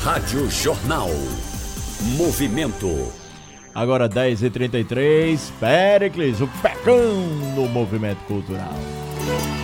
Rádio Jornal. Movimento. Agora 10h33, Péricles, o Pecão no Movimento Cultural.